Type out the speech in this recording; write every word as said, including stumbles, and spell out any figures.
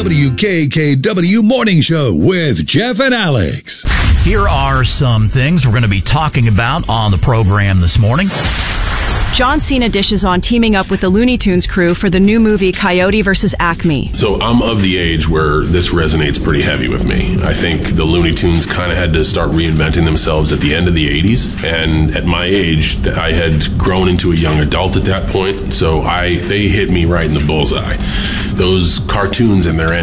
W K K W Morning Show with Jeff and Alex. Here are some things we're going to be talking about on the program this morning. John Cena dishes on teaming up with the Looney Tunes crew for the new movie Coyote versus Acme. So I'm of the age where this resonates pretty heavy with me. I think the Looney Tunes kind of had to start reinventing themselves at the end of the eighties. And at my age, I had grown into a young adult at that point. So I they hit me right in the bullseye. Those cartoons and their